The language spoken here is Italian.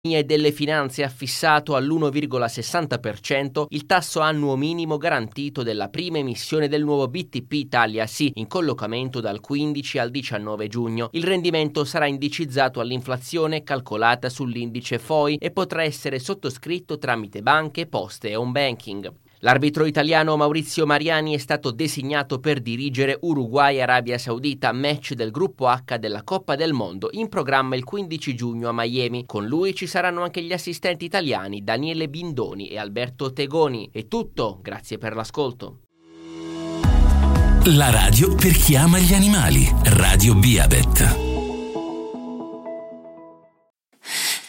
e delle finanze ha fissato all'1,60% il tasso annuo minimo garantito della prima emissione del nuovo BTP Italia Sì, in collocamento dal 15 al 19 giugno. Il rendimento sarà indicizzato all'inflazione calcolata sull'indice FOI e potrà essere sottoscritto tramite banche, poste e home banking. L'arbitro italiano Maurizio Mariani è stato designato per dirigere Uruguay-Arabia Saudita, match del gruppo H della Coppa del Mondo, in programma il 15 giugno a Miami. Con lui ci saranno anche gli assistenti italiani Daniele Bindoni e Alberto Tegoni. È tutto, grazie per l'ascolto. La radio per chi ama gli animali. Radio Biabet.